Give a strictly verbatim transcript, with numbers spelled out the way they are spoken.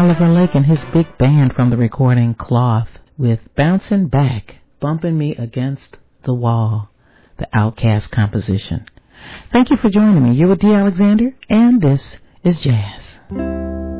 Oliver Lake and his big band from the recording Cloth with Bouncing Back, Bumping Me Against the Wall, the Outkast composition. Thank you for joining me. You're with Dee Alexander, and this is Jazz.